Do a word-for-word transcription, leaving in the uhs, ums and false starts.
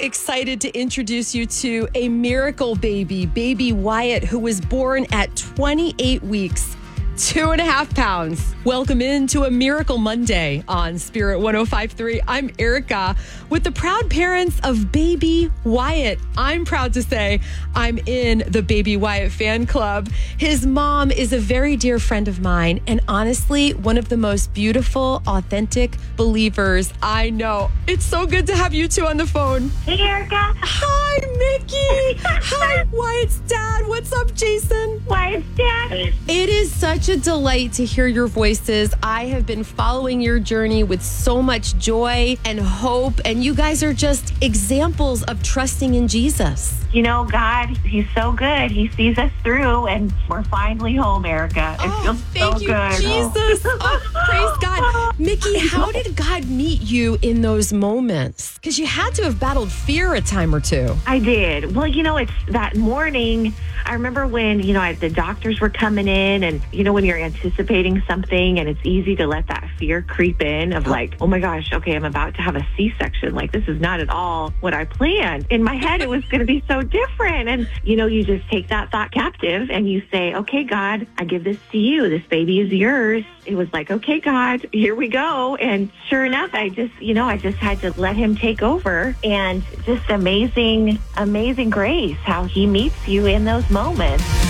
excited to introduce you to a miracle baby, baby Wyatt, who was born at twenty-eight weeks, two and a half pounds. Welcome into a Miracle Monday on Spirit one oh five point three. I'm Erica with the proud parents of baby Wyatt. I'm proud to say I'm in the baby Wyatt fan club. His mom is a very dear friend of mine and honestly, one of the most beautiful, authentic believers I know. It's so good to have you two on the phone. Hey, Erica. Hi, Mickey. Hi, Wyatt's dad. What's up, Jason? Wyatt's dad. It is such a delight to hear your voices. I have been following your journey with so much joy and hope, and you guys are just examples of trusting in Jesus. You know, God, He's so good. He sees us through, and we're finally home, Erica. It Oh, feels thank so you, good. Jesus. Oh, praise God. Mickey, how did God meet you in those moments? Because you had to have battled fear a time or two. I did. Well, you know, it's that morning. I remember when, you know, I, the doctors were coming in and, you know, when you're anticipating something and it's easy to let that fear creep in of like, oh my gosh, okay, I'm about to have a C-section. Like, this is not at all what I planned. In my head, it was going to be so different. And, you know, you just take that thought captive and you say, okay, God, I give this to you. This baby is yours. It was like, okay, God, here we go. And sure enough, I just, you know, I just had to let Him take over, and just amazing, amazing grace, how He meets you in those moments.